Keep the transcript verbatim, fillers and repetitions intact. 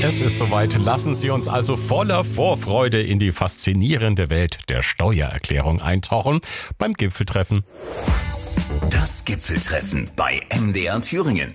Es ist soweit. Lassen Sie uns also voller Vorfreude in die faszinierende Welt der Steuererklärung eintauchen beim Gipfeltreffen. Das Gipfeltreffen bei M D R Thüringen.